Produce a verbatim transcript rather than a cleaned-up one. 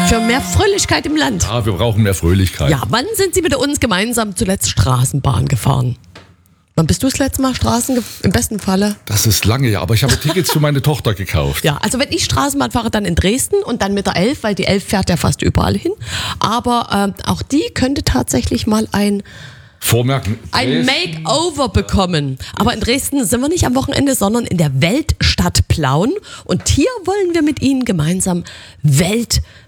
Für mehr Fröhlichkeit im Land. Ja, wir brauchen mehr Fröhlichkeit. Ja, wann sind Sie mit uns gemeinsam zuletzt Straßenbahn gefahren? Wann bist du das letzte Mal Straßen ge- im besten Falle? Das ist lange, ja, aber ich habe Tickets für meine Tochter gekauft. Ja, also wenn ich Straßenbahn fahre, dann in Dresden und dann mit der Elf, weil die Elf fährt ja fast überall hin. Aber ähm, auch die könnte tatsächlich mal ein, Vormerken. ein Makeover bekommen. Aber in Dresden sind wir nicht am Wochenende, sondern in der Weltstadt Plauen. Und hier wollen wir mit Ihnen gemeinsam Welt